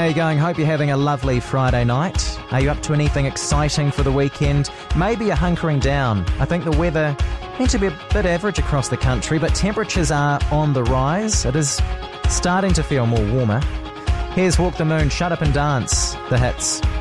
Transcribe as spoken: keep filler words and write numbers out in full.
you going? Hope you're having a lovely Friday night. Are you up to anything exciting for the weekend? Maybe you're hunkering down. I think the weather seems to be a bit average across the country, but temperatures are on the rise. It is starting to feel more warmer. Here's Walk the Moon, Shut Up and Dance, the hits.